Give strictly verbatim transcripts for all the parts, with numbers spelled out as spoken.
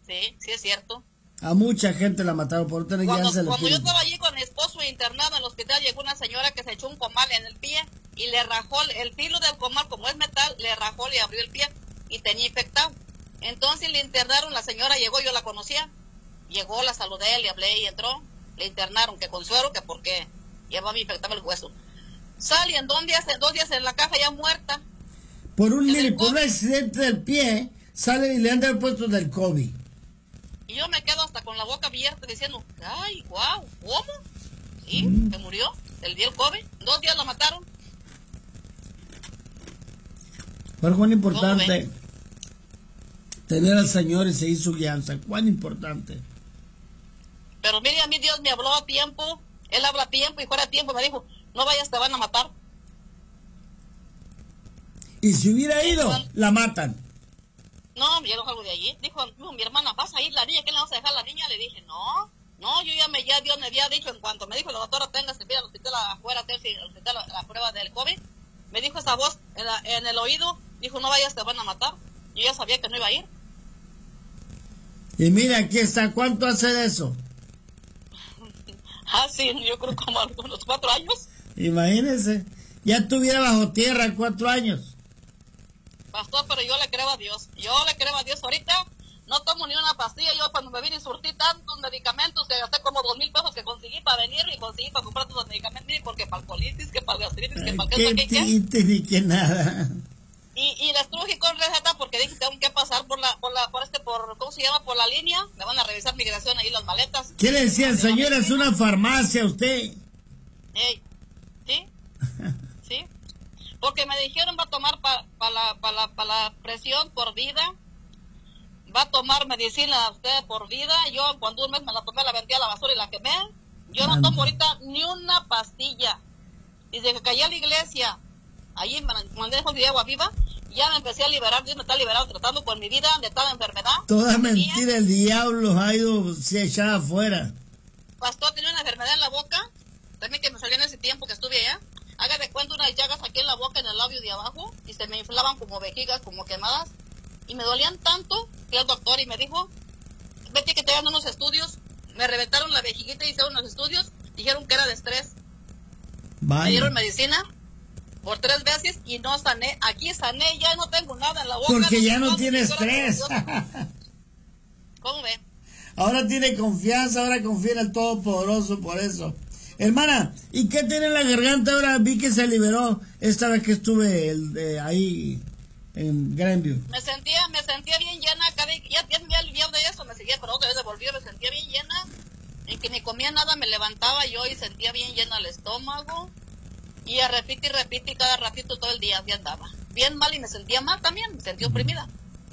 Sí, sí es cierto. A mucha gente la mataron por tener Cuando, guiarse cuando yo estaba allí con mi esposo internado en el hospital, llegó una señora que se echó un comal en el pie y le rajó el filo del comal, como es metal, le rajó, le abrió el pie y tenía infectado. Entonces le internaron, la señora llegó, yo la conocía, llegó, la saludé, le hablé y entró, le internaron, que con suero, que porque ya me infectaba el hueso. Sale en dos días, en dos días en la caja ya muerta. Por un, mire, por un accidente del pie, sale y le han dado puesto del COVID. Y yo me quedo hasta con la boca abierta diciendo, ay, wow, ¿cómo? Sí, mm. se murió el día del COVID, dos días la mataron. Pero cuán importante tener al Señor y seguir su guianza, cuán importante. Pero mire, a mí Dios me habló a tiempo, Él habla a tiempo y fuera a tiempo, me dijo, no vayas, te van a matar. Y si hubiera ido, van... la matan. No, yo no salgo de allí. Dijo, dijo mi hermana, ¿vas a ir la niña? ¿Qué le vas a dejar a la niña? Le dije, no, no, yo ya me, ya Dios me había dicho, en cuanto me dijo la doctora, tengas que ir al hospital afuera, al hospital la, la prueba del COVID, me dijo esa voz en, la, en el oído, dijo, no vayas, te van a matar. Yo ya sabía que no iba a ir. Y mira, aquí está, ¿cuánto hace de eso? Ah, sí, yo creo como unos cuatro años. Imagínese, ya estuviera bajo tierra cuatro años. Pastor, pero yo le creo a Dios. Yo le creo a Dios. Ahorita no tomo ni una pastilla. Yo cuando me vine y surtí tantos medicamentos que gasté como dos mil pesos que conseguí para venir y conseguí para comprar todos los medicamentos. Porque para el colitis, que para el gastritis, que para el que ¿Qué ni que nada? Y, y les truje con receta porque dije, tengo que pasar por la, por la, por este, por, ¿cómo se llama? Por la línea. Me van a revisar migración ahí las maletas. ¿Qué le decían, señora? Es una farmacia usted. Ey, ¿sí? ¿Sí? Porque me dijeron va a tomar para pa la, pa la, pa la presión por vida, va a tomar medicina usted por vida. Yo cuando un mes me la tomé, la vendí a la basura y la quemé. Yo no tomo ahorita ni una pastilla. Desde que caí a la iglesia, allí me mandé de agua viva, ya me empecé a liberar. Dios me está liberando, tratando con mi vida de tal enfermedad. Toda mentira, el diablo ha ido se echado afuera. Pastor, tenía una enfermedad en la boca, también que me salió en ese tiempo que estuve allá. Haga de cuenta unas llagas aquí en la boca, en el labio de abajo, y se me inflaban como vejigas, como quemadas, y me dolían tanto. Fui al doctor y me dijo, vete que te hagan unos estudios. Me reventaron la vejiguita y hicieron unos estudios, dijeron que era de estrés. Vaya. Me dieron medicina por tres veces y no sané. Aquí sané, ya no tengo nada en la boca. Porque no ya no tiene estrés. ¿Cómo ve? Ahora tiene confianza, ahora confía en el Todopoderoso por eso. Hermana, ¿y qué tiene en la garganta ahora? Vi que se liberó esta vez que estuve el, eh, ahí en Grandview. Me sentía, me sentía bien llena, cada, ya, ya me había aliviado de eso, me seguía, pero otra vez devolvió, me sentía bien llena, en que ni comía nada, me levantaba yo y sentía bien llena el estómago, y a repite y repite, y cada ratito todo el día ya andaba bien mal y me sentía mal también, me sentía oprimida.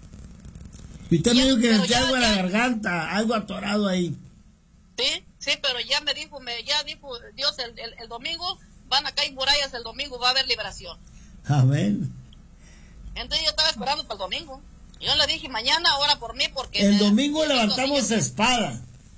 Y usted me dijo que sentía algo en la garganta, algo atorado ahí. Sí, sí, pero ya me dijo, me ya dijo Dios el, el, el domingo van a caer murallas, el domingo va a haber liberación. Amén. Entonces yo estaba esperando para el domingo. Yo le dije mañana ora por mí porque el me, domingo levantamos espada.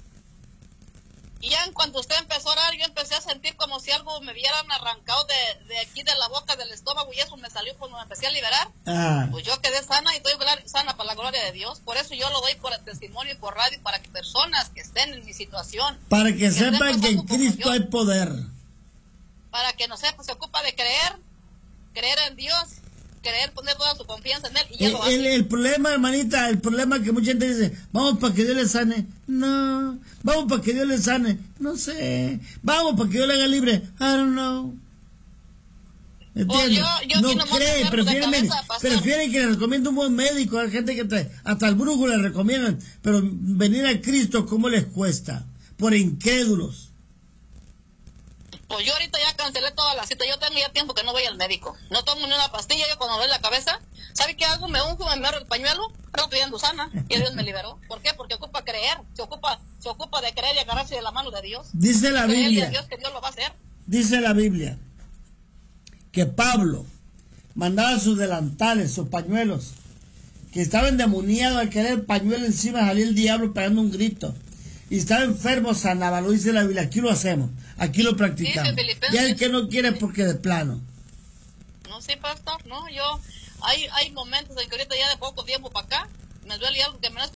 Y ya en cuanto usted empezó a orar, yo empecé a sentir como si algo me hubieran arrancado de, de aquí de la boca del estómago y eso me salió cuando me empecé a liberar. Ah. Pues yo quedé sana y estoy sana para la gloria de Dios. Por eso yo lo doy por el testimonio y por radio para que personas que estén en mi situación, para que, que sepan que en Cristo yo, hay poder, para que no sepa, se ocupa de creer, creer en Dios, creer, poner toda su confianza en Él y ya el, lo hace. El, el problema, hermanita, el problema que mucha gente dice, vamos para que Dios le sane. No, vamos para que Dios le sane. No sé. Vamos para que Dios le haga libre. I don't know. ¿Entiendes? Pues yo, yo no cree, prefieren, prefieren que le recomiende un buen médico. Hay gente que te, hasta el brujo le recomiendan. Pero venir a Cristo, ¿cómo les cuesta? Por incrédulos. Pues yo ahorita ya cancelé toda la cita. Yo tengo ya tiempo que no voy al médico. No tomo ni una pastilla. Yo cuando me duele la cabeza, ¿sabe qué hago? Me unjo, me amarro el pañuelo, pero estoy ando sana. Y Dios me liberó. ¿Por qué? Porque ocupa creer. Se ocupa, se ocupa de creer y agarrarse de la mano de Dios. Dice la Biblia. Dios que Dios lo va a hacer. Dice la Biblia que Pablo mandaba sus delantales, sus pañuelos, que estaba endemoniado al querer el pañuelo encima, salía el diablo pegando un grito. Y estaba enfermo, sanaba, lo dice la Biblia. Aquí lo hacemos, aquí lo practicamos. Sí, y el que no quiere porque de plano. No sé, pastor, no, yo, hay, hay momentos en que ahorita ya de poco tiempo para acá, me duele algo que me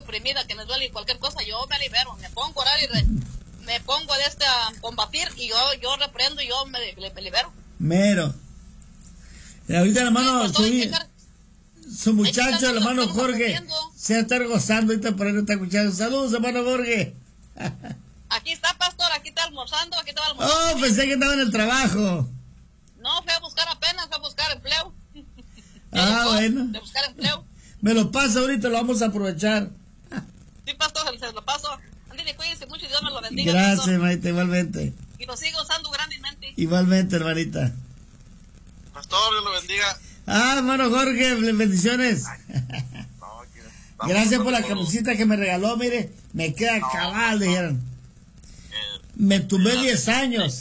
deprimida, que me duele cualquier cosa, yo me libero, me pongo a orar y re, me pongo a, este, a combatir y yo, yo reprendo y yo me, me, me libero. Mero. Y ahorita el hermano, Sí, su, su muchacho, el hermano Jorge, se va a estar gozando ahorita por ahí no está escuchando. Saludos, hermano Jorge. Aquí está, pastor, aquí está almorzando, aquí está almorzando. Oh, pensé que estaba en el trabajo. No, fui a buscar apenas, fui a buscar empleo. Ah, bueno. De buscar empleo. Me lo pasa ahorita, lo vamos a aprovechar. Sí, pastor, se lo paso. Ándale, cuídense mucho y Dios nos lo bendiga. Gracias, pastor. hermanita, igualmente. Y lo sigo usando grandemente. Igualmente, hermanita. Pastor, Dios lo bendiga. Ah, hermano Jorge, bendiciones. No, aquí- vamos, Gracias por la todo. camisita que me regaló, mire, me queda No, cabal, no. dijeron. Eh, Me tumbé diez años.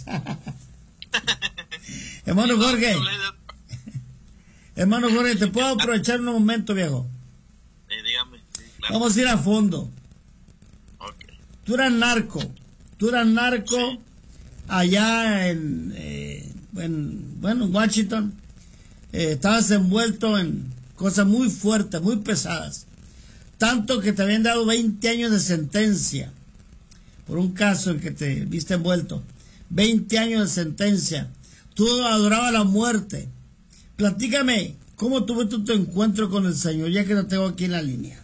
Hermano Jorge, no, no le- hermano Jorge, ¿te puedo aprovechar un momento, viejo? eh, dígame, sí, claro. Vamos a ir a fondo. Ok. Tú eras narco, tú eras narco allá en, eh, en bueno, en Washington. Eh, estabas envuelto en cosas muy fuertes, muy pesadas. Tanto que te habían dado veinte años de sentencia por un caso en que te viste envuelto. veinte años de sentencia. Tú adorabas la muerte. Platícame, ¿cómo tuviste tu encuentro con el Señor? Ya que lo tengo aquí en la línea.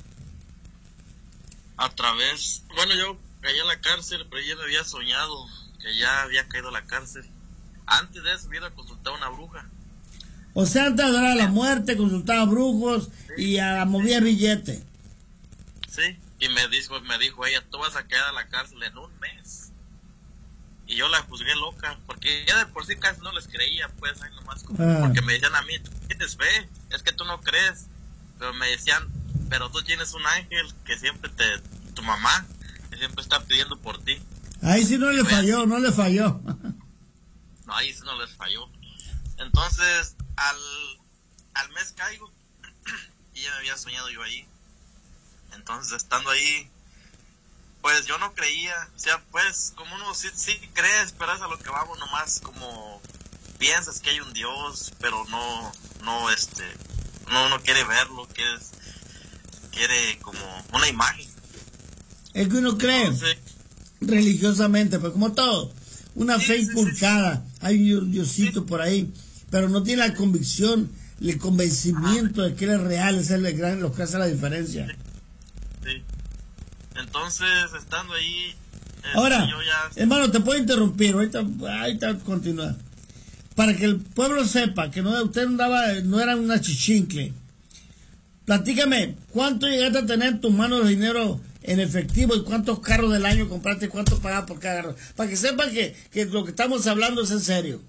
A través, bueno, yo caí a la cárcel, pero ya me había soñado que ya había caído a la cárcel. Antes de eso, hubiera consultado a una bruja. O sea, antes adoraba la muerte, consultaba brujos y a, movía billete. Sí, y me dijo, me dijo ella, tú vas a quedar a la cárcel en un mes. Y yo la juzgué loca, porque ya de por sí casi no les creía, pues, ahí nomás, como, Ah. porque me decían a mí, tú tienes fe, es que tú no crees. Pero me decían, pero tú tienes un ángel que siempre te, tu mamá, que siempre está pidiendo por ti. Ahí sí no le falló, no le falló. No, ahí sí no les falló. Entonces, al, al mes caigo, y ya me había soñado yo ahí. Entonces, estando ahí, pues yo no creía, o sea, pues como uno sí, sí crees, pero es a lo que vamos nomás, como piensas que hay un Dios, pero no, no, este, no, no quiere verlo, que es, quiere como una imagen. Es que uno cree Entonces, religiosamente, pues como todo, una Sí, fe sí, sí, inculcada, hay un diosito por ahí, pero no tiene la convicción, el convencimiento de que él es real, es el gran, lo que hace la diferencia. sí. Entonces, estando ahí, este, Ahora, yo ya, hermano, te puedo interrumpir, ahorita, ahorita continúa. Para que el pueblo sepa que no, usted no, daba, no era una chichincle. Platícame, ¿cuánto llegaste a tener en tus manos de dinero en efectivo y cuántos carros del año compraste y cuánto pagabas por cada carro? Para que sepan que, que lo que estamos hablando es en serio.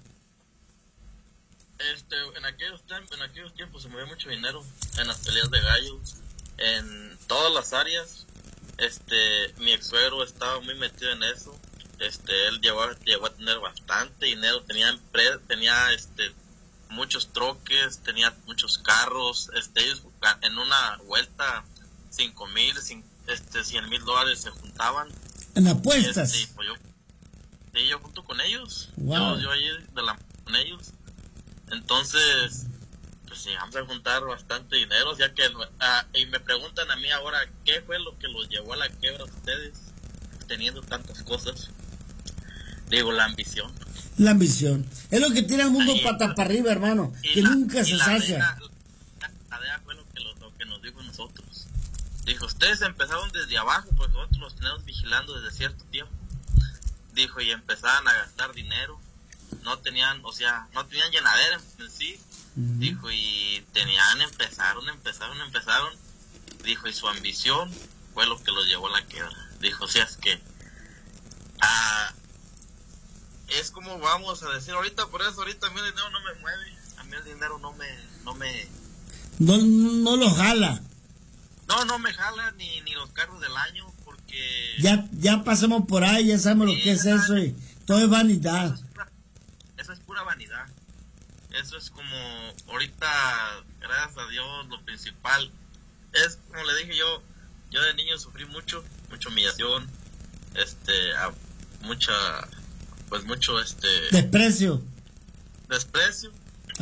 este, en aquellos tiempos, en aquellos tiempos se movía mucho dinero en las peleas de gallos, en todas las áreas. Este, mi ex suegro estaba muy metido en eso. Este, él llegó, a- llegó a tener bastante dinero, tenía empre- tenía este muchos troques, tenía muchos carros. Este, ellos ga- en una vuelta cinco mil, este, cien mil dólares se juntaban. En Y, apuestas. este, pues yo, sí, yo junto con ellos, Wow. yo, yo ahí de la con ellos. Entonces, pues llegamos a juntar bastante dinero, ya que, ah, y me preguntan a mí ahora, ¿qué fue lo que los llevó a la quiebra a ustedes, teniendo tantas cosas? Digo, la ambición. La ambición. Es lo que tiene el mundo Ahí, patas para arriba, hermano, Y que la- nunca y se la sacia. DEA, la DEA fue lo que, lo, lo que nos dijo a nosotros. Dijo, ustedes empezaron desde abajo, porque nosotros los tenemos vigilando desde cierto tiempo. Dijo, y empezaban a gastar dinero. No tenían, o sea, no tenían llenadera en sí. Ujú. Dijo, y tenían, empezaron, empezaron, empezaron. Dijo, y su ambición fue lo que los llevó a la quiebra. Dijo, o sea, es que ah, es como vamos a decir ahorita, por eso ahorita a mí el dinero no me mueve. A mí el dinero no me, no me, No, no lo jala. no, no me jala ni, ni los carros del año, porque Ya, ya pasamos por ahí, ya sabemos lo que es eso y todo es vanidad. eso es pura, eso es pura vanidad. Eso es como, ahorita, gracias a Dios, lo principal es, como le dije yo, yo de niño sufrí mucho, mucha humillación, este, a- mucha, pues mucho, este, Desprecio, desprecio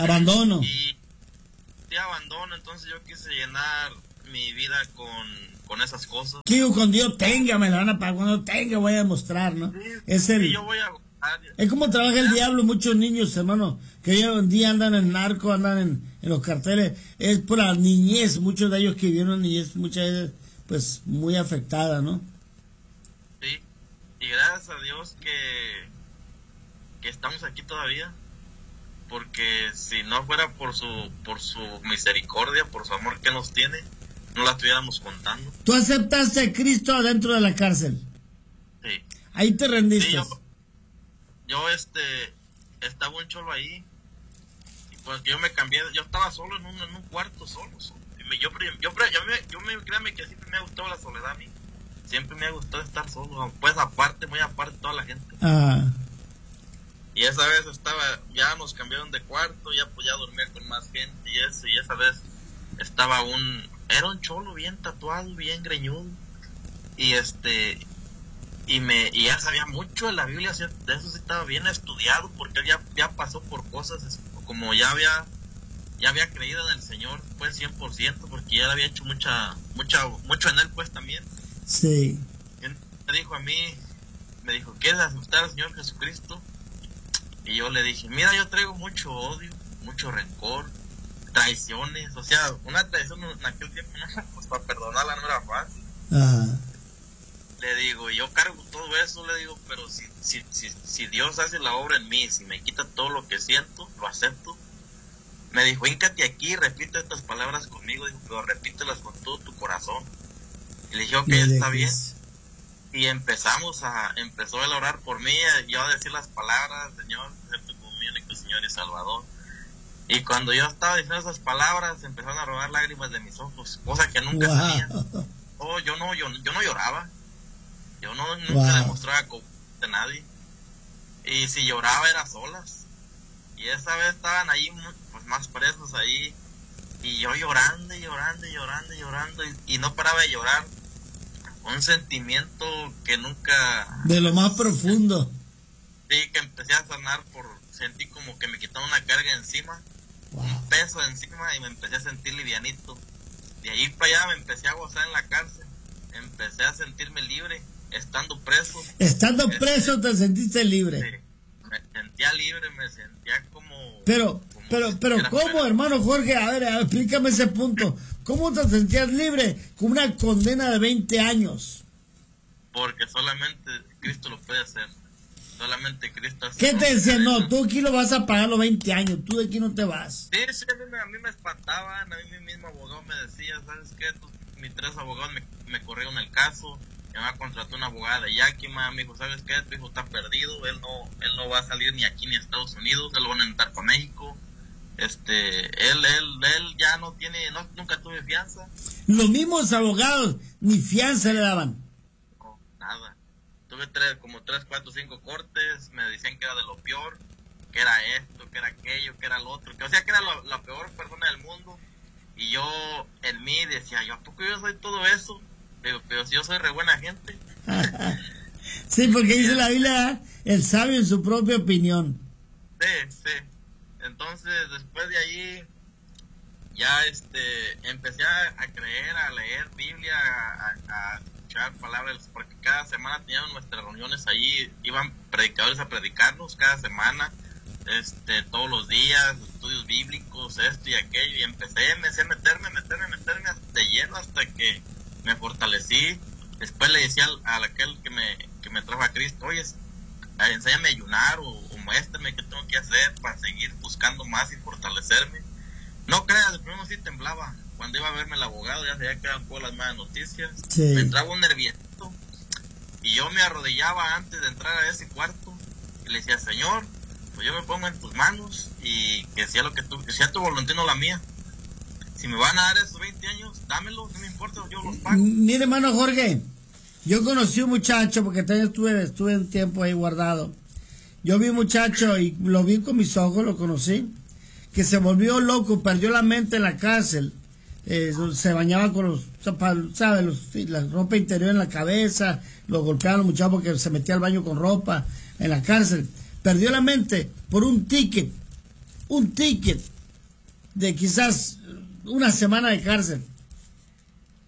abandono. y sí, abandono. Entonces yo quise llenar mi vida con, con esas cosas. Que cuando yo tenga, me la van a pagar, cuando tenga voy a demostrar, ¿no? Sí, es el... sí, yo voy a... Es como trabaja el diablo, muchos niños, hermano, que hoy en día andan en narco, andan en, en los carteles, es por la niñez, muchos de ellos que vivieron niñez, muchas veces, pues, muy afectada, ¿no? Sí, y gracias a Dios que, que estamos aquí todavía, porque si no fuera por su, por su misericordia, por su amor que nos tiene, no la estuviéramos contando. ¿Tú aceptaste a Cristo adentro de la cárcel? Sí. Ahí te rendiste. Sí, yo, yo, este, estaba un cholo ahí, y pues yo me cambié, yo estaba solo en un, en un cuarto, solo, solo. Y me, yo, yo, yo, yo, me, yo me, créame que siempre me ha gustado la soledad a mí, siempre me ha gustado estar solo, pues aparte, muy aparte de toda la gente. Ah. Y esa vez estaba, ya nos cambiaron de cuarto, ya podía dormir con más gente y eso, y esa vez estaba un, era un cholo bien tatuado, bien greñudo, y este... y me y ya sabía mucho de la Biblia, de eso sí estaba bien estudiado, porque él ya, ya pasó por cosas, como ya había ya había creído en el Señor, pues cien por ciento, porque ya había hecho mucha mucha mucho en él, pues también. Sí. Y él me dijo a mí, me dijo, ¿quieres aceptar al Señor Jesucristo? Y yo le dije, mira, yo traigo mucho odio, mucho rencor, traiciones, o sea, una traición en aquel tiempo, pues para perdonarla no era fácil. Ajá. Le digo, yo cargo todo eso, le digo, pero si, si, si, si Dios hace la obra en mí, si me quita todo lo que siento, lo acepto. Me dijo, híncate aquí y repite estas palabras conmigo, dijo, pero repítelas con todo tu corazón. Y le dije, ok, está bien. Y empezamos a, empezó él a orar por mí, yo a decir las palabras, Señor, acepto como mi único Señor y Salvador. Y cuando yo estaba diciendo esas palabras, empezaron a rodar lágrimas de mis ojos, cosa que nunca wow. tenía. Oh, yo no, yo, yo no lloraba. Yo no, nunca wow. demostraba con de nadie. Y si lloraba era solas. Y esa vez estaban ahí pues más presos ahí. Y yo llorando y llorando y llorando y llorando. Y, y no paraba de llorar. Un sentimiento que nunca... De lo más profundo. Sí, que empecé a sanar por... Sentí como que me quitaron una carga encima. Wow. Un peso encima y me empecé a sentir livianito. De ahí para allá me empecé a gozar en la cárcel. Empecé a sentirme libre. Estando preso. Estando preso este, te sentiste libre. Sí, me sentía libre, me sentía como... Pero, como pero, si pero, ¿cómo, fuera? Hermano Jorge? A ver, explícame ese punto. ¿Cómo te sentías libre con una condena de veinte años? Porque solamente Cristo lo puede hacer. Solamente Cristo hace. ¿Qué te decían? No, tú aquí lo vas a pagar los veinte años. Tú de aquí no te vas. Sí, sí, a mí, me, a mí me espantaban. A mí mi mismo abogado me decía, ¿sabes qué? Tú, mis tres abogados me, me corrieron el caso. Mi mamá contrató una abogada de Yakima, me dijo, ¿sabes qué? Tu hijo está perdido, él no él no va a salir ni aquí ni a Estados Unidos, él lo van a entrar para México. Este, él él él ya no tiene, no, nunca tuve fianza. Los mismos abogados ni fianza le daban. No, nada. Tuve tres, como tres, cuatro, cinco cortes, me decían que era de lo peor, que era esto, que era aquello, que era lo otro, que o sea que era lo, la peor persona del mundo. Y yo en mí decía, yo, ¿a poco yo soy todo eso? Pero, pero si yo soy re buena gente. Sí, porque dice la Biblia, el sabio en su propia opinión. Sí, sí. Entonces, después de allí, ya este, empecé a, a creer, a leer Biblia, a, a escuchar palabras, porque cada semana teníamos nuestras reuniones ahí, iban predicadores a predicarnos cada semana, este, todos los días, estudios bíblicos, esto y aquello, y empecé, empecé a meterme, meterme, meterme de lleno hasta que me fortalecí. Después le decía a aquel que me, que me trajo a Cristo, oye, enséñame a ayunar o, o muéstrame qué tengo que hacer para seguir buscando más y fortalecerme. No creas, de primero sí temblaba. Cuando iba a verme el abogado ya sabía que eran todas las malas noticias. Sí. Me entraba un nerviosito y yo me arrodillaba antes de entrar a ese cuarto y le decía, Señor, pues yo me pongo en tus manos y que sea lo que tú, que sea tu voluntad, no la mía. Si me van a dar esos veinte años, dámelo, no me importa, yo los pago. Mire, hermano Jorge, yo conocí un muchacho, porque también estuve, estuve un tiempo ahí guardado. Yo vi un muchacho y lo vi con mis ojos, lo conocí, que se volvió loco, perdió la mente en la cárcel. Eh, se bañaba con los, ¿sabes? Los, la ropa interior en la cabeza, lo golpeaban los muchachos porque se metía al baño con ropa en la cárcel. Perdió la mente por un ticket, un ticket de quizás una semana de cárcel.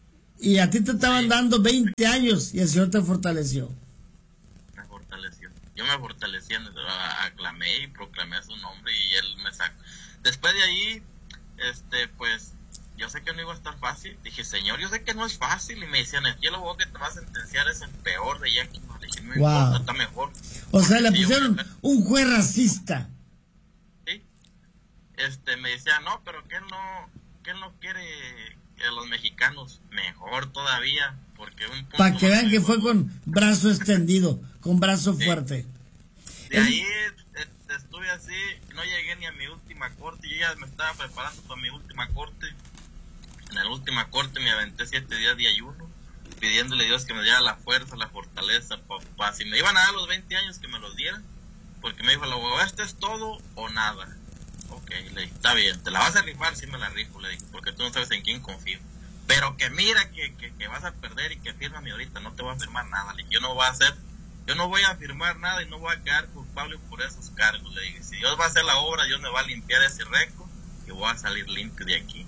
Y a ti te estaban Sí. dando veinte años y el Señor te fortaleció. Me fortaleció. Yo me fortalecí, aclamé y proclamé su nombre y él me sacó. Después de ahí, este, pues, yo sé que no iba a estar fácil. Dije, Señor, yo sé que no es fácil. Y me decían, el cielo vos que te vas a sentenciar es el peor de Yankee. Le dije, no Wow. importa, está mejor. O sea, le Sí, yo pusieron me- un juez racista. Sí. Este, me decía, no, pero que él no, que él no quiere que los mexicanos mejor todavía, porque un punto Para que más vean que fue lejos. con brazo extendido, con brazo Sí. fuerte. De ahí eh, estuve así, no llegué ni a mi última corte, yo ya me estaba preparando para mi última corte. En la última corte me aventé siete días de ayuno, pidiéndole a Dios que me diera la fuerza, la fortaleza, para si me iban a dar los veinte años que me los dieran, porque me dijo el abogado, ¿esto es todo o nada? Ok, le dije, está bien, ¿te la vas a rifar? Sí me la rifo, le dije, porque tú no sabes en quién confío. Pero que mira que, que, que vas a perder y que fírmame ahorita, no te voy a firmar nada, le dije, yo no voy a hacer, yo no voy a firmar nada y no voy a quedar culpable por esos cargos, le dije, si Dios va a hacer la obra, Dios me va a limpiar ese récord y voy a salir limpio de aquí.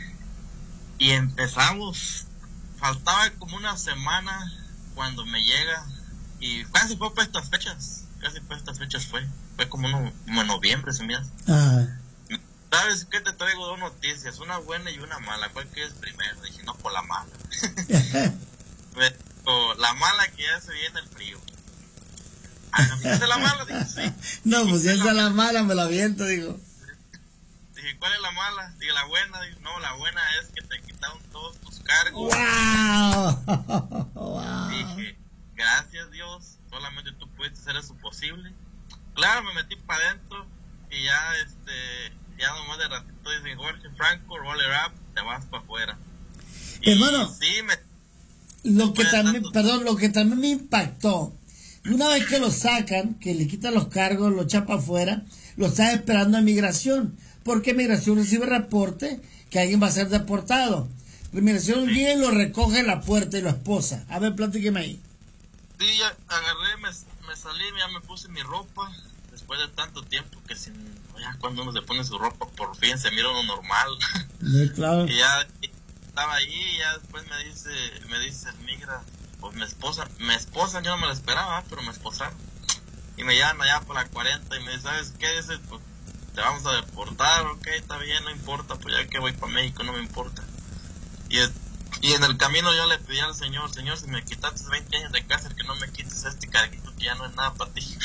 Y empezamos, faltaba como una semana cuando me llega, y casi fue para estas fechas, casi para estas fechas fue, fue como, uno, como en noviembre, se me hace. Ah, ¿Sabes qué? Te traigo dos noticias, una buena y una mala. ¿Cuál quieres primero? Dije, no, por la mala. Me- o la mala que ya se viene el frío. Ah, ¿no fíjate la mala? Dije, sí. no, pues si Dije, esa es la mala, me la aviento, digo. Dije, ¿cuál es la mala? Dije, la buena. Dije, no, la buena es que te quitaron todos tus cargos. ¡Wow! wow. Dije, gracias Dios, solamente tú pudiste hacer eso posible. Claro, me metí para adentro y ya, este, ya nomás de ratito dicen, Jorge Franco, roller up, te vas para afuera. Y Hermano, sí, me... Lo que Pues, también, tanto- perdón, lo que también me impactó, una vez que lo sacan, que le quitan los cargos, lo echa para afuera, lo está esperando a migración, porque migración recibe reporte que alguien va a ser deportado. Migración Sí. viene y lo recoge en la puerta y lo esposa. A ver, platíqueme ahí. Sí, ya agarré, me, me salí, ya me puse mi ropa, después de tanto tiempo que sin, ya cuando uno se pone su ropa, por fin se mira uno normal. Sí, claro. Y ya estaba ahí y ya después me dice, me dice el migra, pues mi esposa, mi esposa yo no me la esperaba, pero me esposaron. Y me llaman allá por la cuarenta y me dice, ¿sabes qué? Dice, pues te vamos a deportar, ok, está bien, no importa, pues ya que voy para México no me importa. Y, es- y en el camino yo le pedí al Señor, Señor, si me quitaste veinte años de cárcel, que no me quites este carguito que ya no es nada para ti.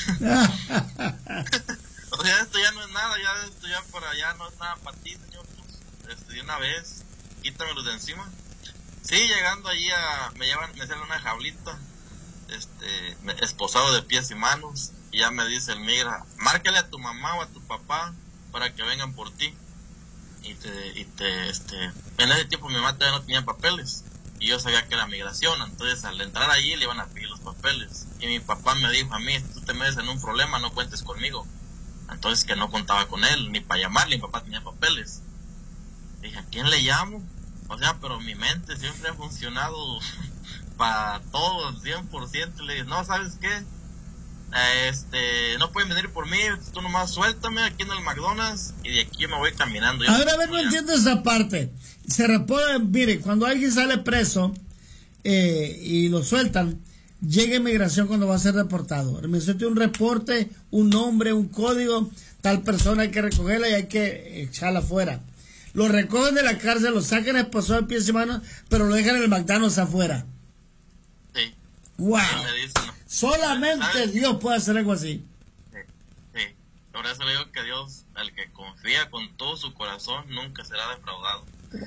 O sea, esto ya no es nada, ya esto ya para allá no es nada para ti, Señor, pues, este, de una vez, quítamelos de encima. Sí, llegando allí a, me llevan, me sale una jaulita, este, me- esposado de pies y manos, y ya me dice el migra, márcale a tu mamá o a tu papá para que vengan por ti. Y te, y te, este, en ese tiempo mi mamá todavía no tenía papeles, y yo sabía que era migración, entonces al entrar allí le iban a pedir los papeles, y mi papá me dijo a mí, si tú te metes en un problema no cuentes conmigo. Entonces que no contaba con él, ni para llamarle, mi papá tenía papeles. Dije, ¿a quién le llamo? O sea, pero mi mente siempre ha funcionado para todo, cien por ciento. Le dije, no, ¿sabes qué? Eh, Este, no pueden venir por mí, tú nomás suéltame aquí en el McDonald's y de aquí yo me voy caminando. Yo Ahora, a ver, no ya- entiendo esa parte. Se repone, mire, cuando alguien sale preso eh, y lo sueltan, llega inmigración cuando va a ser deportado. Inmigración tiene un reporte, un nombre, un código, tal persona hay que recogerla y hay que echarla afuera. Lo recogen de la cárcel, lo sacan esposado de pies y manos, pero lo dejan en el McDonald's afuera. Sí. ¡Wow! Y me dicen, ¿no? Solamente ¿Sabes? Dios puede hacer algo así. Sí, sí. Por eso le digo que Dios, el que confía con todo su corazón, nunca será defraudado.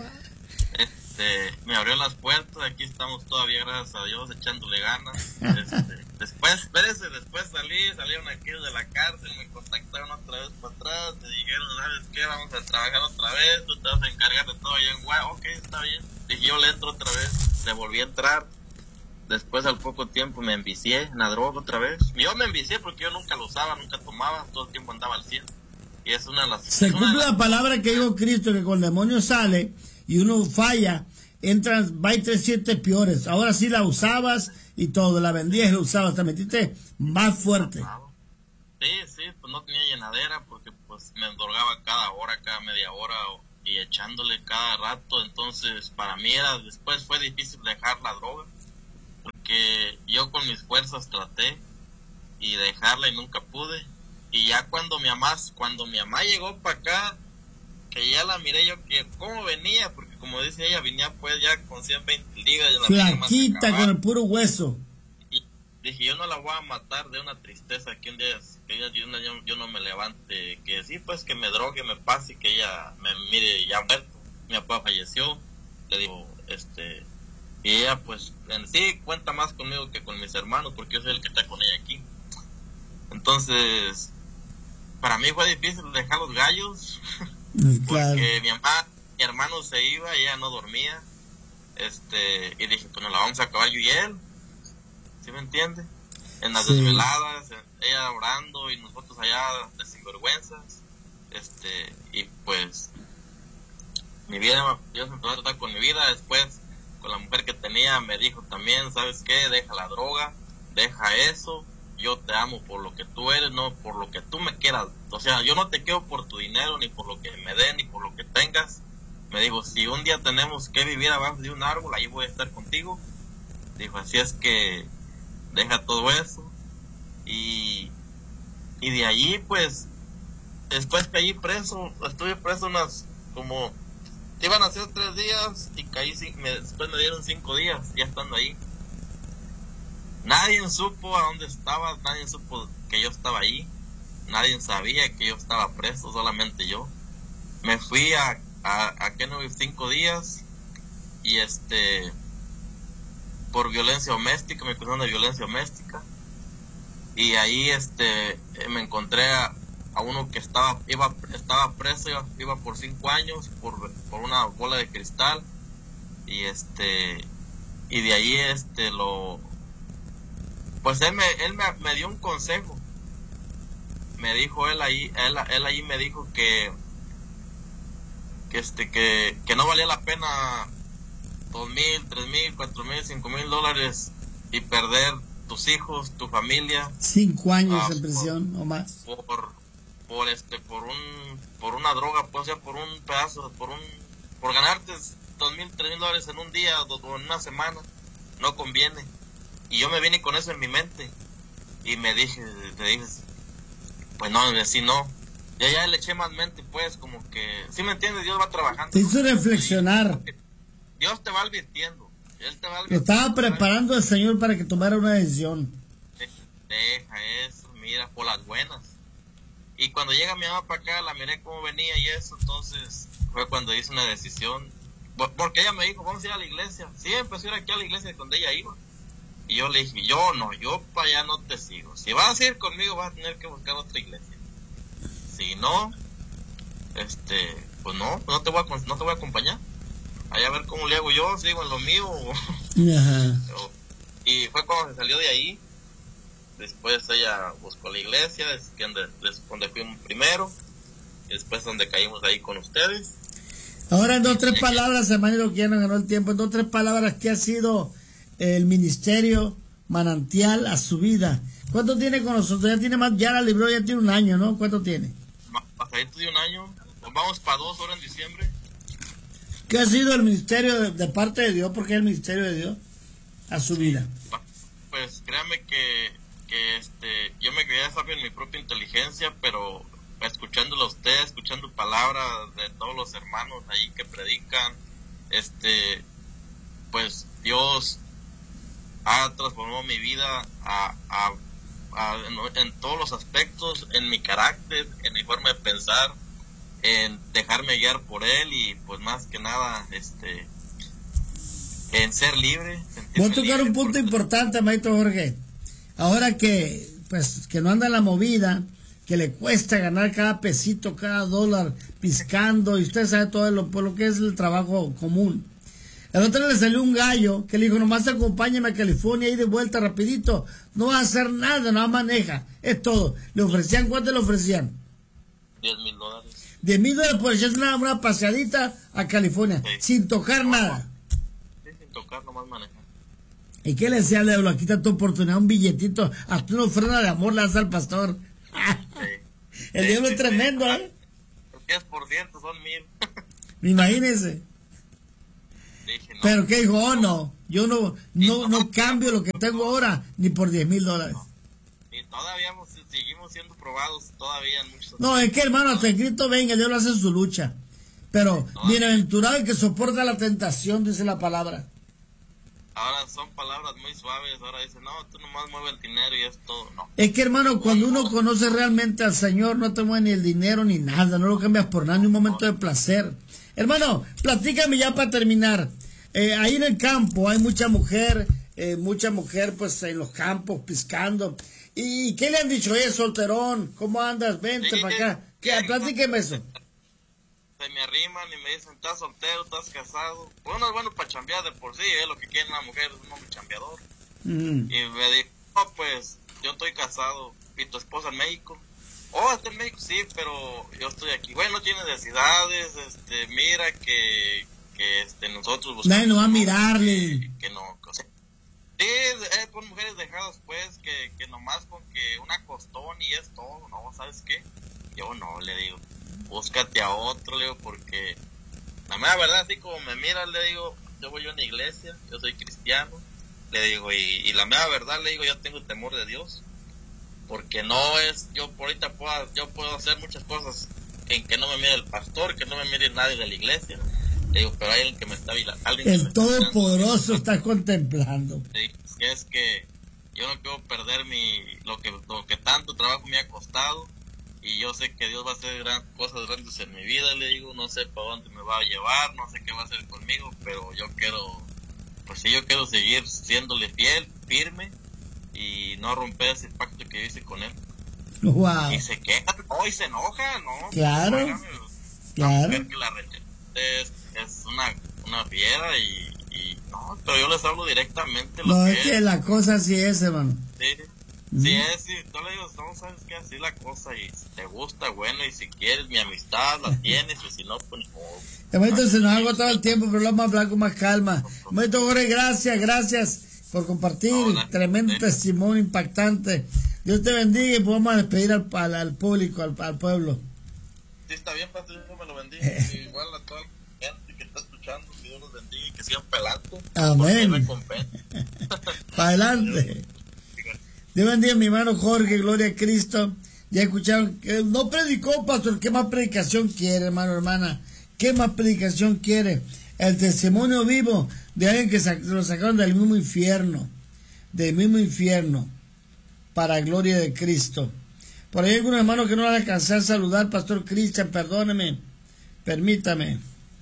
Este, me abrió las puertas, aquí estamos todavía, gracias a Dios, echándole ganas. Este, después, espérese, después salí, salieron aquí de la cárcel, me contactaron otra vez para atrás, me dijeron, ¿sabes qué? Vamos a trabajar otra vez, tú te vas a encargar de todo allá en Guay, ok, está bien. Y yo le entro otra vez, le volví a entrar. Después al poco tiempo me envicié en la droga otra vez. Yo me envicié porque yo nunca lo usaba, nunca tomaba, todo el tiempo andaba al cien. Y es una de las... Se es una de cumple las- la palabra que dijo Cristo, que cuando el demonio sale y uno falla, entran, va y tres siete peores. Ahora sí la usabas y todo, la vendías y la usabas, te metiste más fuerte. Sí, sí, pues no tenía llenadera porque pues me endorgaba cada hora, cada media hora o y echándole cada rato. Entonces para mí era, después fue difícil dejar la droga, porque yo con mis fuerzas traté y dejarla y nunca pude. Y ya cuando mi mamá, cuando mi mamá llegó para acá, que ya la miré yo, que cómo venía, porque como dice ella, venía pues ya con ciento veinte libras. Flaquita, con el puro hueso. Y dije, yo no la voy a matar de una tristeza que un día, que ella, yo, yo, yo no me levante, que sí, pues que me drogue, me pase, y que ella me mire ya muerto. Mi papá falleció, le digo, este, y ella pues en sí cuenta más conmigo que con mis hermanos, porque yo soy el que está con ella aquí. Entonces, para mí fue difícil dejar los gallos, claro. Porque mi mamá, mi hermano se iba y ella no dormía, este, y dije, pues nos la vamos a acabar yo y él, ¿sí me entiende? En las sí. desveladas, ella orando y nosotros allá de sinvergüenzas, este, y pues, mi vida, yo se empezó a tratar con mi vida. Después, con la mujer que tenía, me dijo también, ¿sabes qué? Deja la droga, deja eso. Yo te amo por lo que tú eres, no por lo que tú me quieras. O sea, yo no te quiero por tu dinero, ni por lo que me den, ni por lo que tengas. Me dijo, si un día tenemos que vivir abajo de un árbol, ahí voy a estar contigo. Dijo, así es que deja todo eso. Y, y de allí, pues, después caí preso. Estuve preso unas, como, iban a ser tres días y caí, me, después me dieron cinco días, ya estando ahí. Nadie supo a dónde estaba, nadie supo que yo estaba ahí, nadie sabía que yo estaba preso, solamente yo. Me fui a, a, a Kennewick cinco días y este, por violencia doméstica, me acusaron de violencia doméstica. Y ahí este, me encontré a, a uno que estaba, iba, estaba preso, iba, iba por cinco años por, por una bola de cristal. Y este, y de ahí este, lo... Pues él me, él me, me dio un consejo. Me dijo él ahí, él, él ahí me dijo que, que este, que, que no valía la pena dos mil, tres mil, cuatro mil, cinco mil dólares y perder tus hijos, tu familia. Cinco años uh, en prisión o más. Por, por este, por un, por una droga, pues, o sea, por un pedazo, por un, por ganarte dos mil, tres mil dólares en un día o en una semana, no conviene. Y yo me vine con eso en mi mente y me dije, te dije, pues no, decir no. Ya ya le eché más mente, pues, como que, ¿sí me entiendes? Dios va trabajando. Te hizo reflexionar. Dios te va advirtiendo. Él te va advirtiendo. Estaba preparando al Señor para que tomara una decisión. Deja eso, mira, por las buenas. Y cuando llega mi mamá para acá, la miré cómo venía y eso, entonces fue cuando hice una decisión. Porque ella me dijo, vamos a ir a la iglesia. Sí, empecé a ir aquí a la iglesia donde ella iba. Y yo le dije, yo no, yo para allá no te sigo. Si vas a ir conmigo, vas a tener que buscar otra iglesia. Si no, este, pues no, no te voy a, no te voy a acompañar. Allá a ver cómo le hago yo, sigo en lo mío. Ajá. Y fue cuando se salió de ahí. Después ella buscó la iglesia, es donde, es donde fuimos primero. Y después donde caímos ahí con ustedes. Ahora en dos tres palabras, hermano, que ya no ganó el tiempo, en dos tres palabras, ¿qué ha sido el ministerio Manantial a su vida? ¿Cuánto tiene con nosotros? Ya tiene más, ya la libró, ya tiene un año, ¿no? ¿Cuánto tiene? Pasadito de un año, nos vamos para dos horas en diciembre. ¿Qué ha sido el ministerio de, de parte de Dios? Porque es el ministerio de Dios a su vida. Pues créame que, que este, yo me creía sabio en mi propia inteligencia, pero escuchándolo a usted, escuchando palabras de todos los hermanos ahí que predican, este, pues Dios ha transformado mi vida a, a, a, en, en todos los aspectos, en mi carácter, en mi forma de pensar, en dejarme guiar por Él y pues más que nada este en ser libre. Voy a tocar un punto importante, maestro Jorge. Ahora que pues que no anda la movida, que le cuesta ganar cada pesito, cada dólar, piscando, y usted sabe todo lo, por lo que es el trabajo común. El otro le salió un gallo que le dijo, nomás acompáñame a California y de vuelta rapidito, no va a hacer nada, no maneja, es todo. Le ofrecían, ¿cuánto le ofrecían? Diez mil dólares. Diez mil dólares por echar una, una paseadita a California, sí, sin tocar no, nada. Sí, sin tocar, nomás manejar. ¿Y qué le decía al diablo? Aquí está tu oportunidad, un billetito, hasta una ofrenda de amor le das al pastor. Sí. El sí, diablo sí, es tremendo, sí. ¿eh? El diez por ciento son mil. Imagínese. Dije, no, Pero que dijo, oh, no, yo no, no, no cambio lo que tengo ahora ni por diez mil dólares. Y todavía seguimos siendo probados todavía en muchos. No, es que hermano, hasta el Cristo venga, Dios lo hace en su lucha. Pero bienaventurado el que soporta la tentación, dice la palabra. Ahora son palabras muy suaves, ahora dicen, no, tú nomás mueves el dinero y es todo, no. Es que hermano, cuando uno conoce realmente al Señor, no te mueve ni el dinero ni nada, no lo cambias por nada, ni un momento de placer. Hermano, platícame ya para terminar. Eh, ahí en el campo hay mucha mujer, eh, mucha mujer pues en los campos piscando. ¿Y qué le han dicho? Oye, solterón, ¿cómo andas? Vente Sí, para acá. ¿Qué? sí, Platíqueme eso. Se me arriman y me dicen, ¿estás soltero, estás casado? Bueno, es bueno para chambear de por sí, es lo que quiere una mujer, es un hombre chambeador. Mm. Y me dijo, no, pues, yo estoy casado, ¿y tu esposa en México? Oh, está en México, sí, pero yo estoy aquí. Bueno, no tiene necesidades, este, mira que, que este, nosotros buscamos... Nadie nos va a mirarle. Que, que no, o sea, sí, es por mujeres dejadas, pues, que, que nomás con que una costón y es todo, ¿no? ¿Sabes qué? Yo no, le digo, búscate a otro, le digo, porque la mera verdad, así como me miran, le digo, yo voy a una iglesia, yo soy cristiano, le digo, y, y la mera verdad, le digo, yo tengo temor de Dios, porque no es, yo por ahorita puedo, yo puedo hacer muchas cosas en que no me mire el pastor, que no me mire nadie de la iglesia, le digo, pero hay alguien que me está vigilando. El Todopoderoso está contemplando. Sí, es que yo no quiero perder mi, lo que, lo que tanto trabajo me ha costado, y yo sé que Dios va a hacer gran, cosas grandes en mi vida, le digo, no sé para dónde me va a llevar, no sé qué va a hacer conmigo, pero yo quiero, pues sí, yo quiero seguir siéndole fiel, firme, y no romper ese pacto que hice con él. Wow. Y se queja, no, y se enoja, ¿no? Claro, Bueno, claro. La mujer que la rechaza es, es una, una fiera, y, y no, pero yo les hablo directamente. Lo No, que es que es. la cosa así es, hermano. Sí. Mm. Si es, si yo le digo, no sabes qué, así la cosa, y si te gusta, bueno, y si quieres mi amistad, la tienes, y si no, pues oh. Hermanito, se nos ha agotado el tiempo, pero lo vamos a hablar con más calma. Hermanito Jorge, gracias, gracias por compartir. Hola. Tremendo Sí. testimonio impactante. Dios te bendiga y pues vamos a despedir al, al, al público, al, al pueblo. Sí, está bien, pastor, Dios me lo bendiga, y igual a toda la gente que está escuchando, que Dios los bendiga y que sigan pelando. Amén. Porque Para adelante. Dios bendiga a mi hermano Jorge, gloria a Cristo. Ya escucharon, que no predicó, pastor. ¿Qué más predicación quiere, hermano, hermana? ¿Qué más predicación quiere? El testimonio vivo de alguien que sac lo sacaron del mismo infierno, del mismo infierno, para gloria de Cristo. Por ahí hay algunos hermanos que no van a alcanzar a saludar, pastor Cristian, perdóneme, permítame.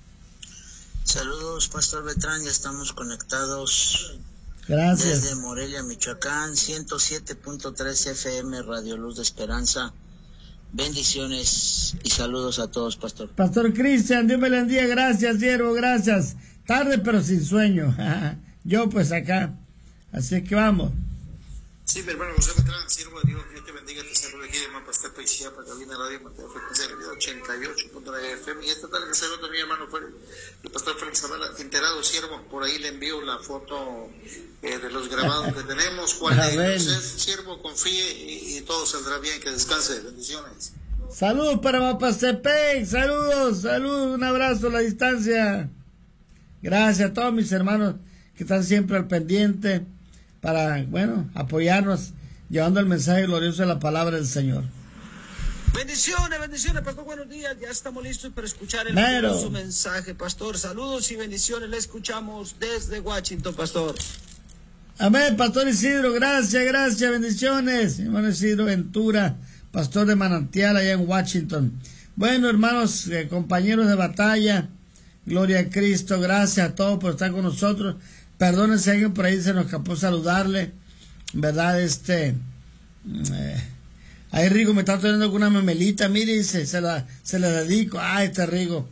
Saludos, Pastor Beltrán, ya estamos conectados. Gracias. Desde Morelia, Michoacán, ciento siete punto tres F M, Radio Luz de Esperanza. Bendiciones y saludos a todos, Pastor. Pastor Cristian, Dios me le bendiga, gracias, siervo, gracias. Tarde pero sin sueño. Yo pues acá. Así que vamos. Sí, mi hermano José Beltrán, siervo de Dios, Dios te bendiga, te saludo aquí de Mapastepa y Chiapas, Cabina Radio Mateo, frecuencia de ochenta y ocho punto nueve F M. Y esta tarde saludo a mi hermano el pastor Félix Zavala, enterado siervo, por ahí le envío la foto eh, de los grabados que tenemos. ¿Cuál de ellos es? Siervo, confíe y, y todo saldrá bien, que descanse, bendiciones. Saludos para Mapastepec, saludos, saludos, un abrazo a la distancia. Gracias a todos mis hermanos que están siempre al pendiente para, bueno, apoyarnos, llevando el mensaje glorioso de la palabra del Señor. Bendiciones, bendiciones, pastor, buenos días, ya estamos listos para escuchar el Mero. glorioso mensaje, pastor. Saludos y bendiciones, le escuchamos desde Washington, pastor. Amén, pastor Isidro, gracias, gracias, bendiciones. Hermano Isidro Ventura, pastor de Manantial allá en Washington. Bueno, hermanos, eh, compañeros de batalla, gloria a Cristo, gracias a todos por estar con nosotros. Perdónense si alguien por ahí se nos escapó saludarle, ¿verdad? Este, eh, ahí Rigo me está teniendo con una memelita, mire, dice, se la, se la dedico, ah, este Rigo.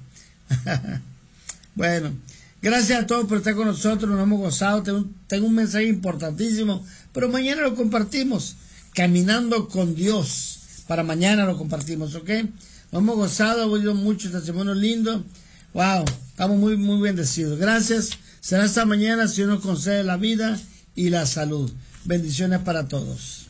Bueno, gracias a todos por estar con nosotros, nos hemos gozado, tengo, tengo un mensaje importantísimo, pero mañana lo compartimos, caminando con Dios, para mañana lo compartimos, ¿ok? Nos hemos gozado, hemos oído muchos testimonios lindos, wow, estamos muy, muy bendecidos, gracias. Será esta mañana si Dios nos concede la vida y la salud. Bendiciones para todos.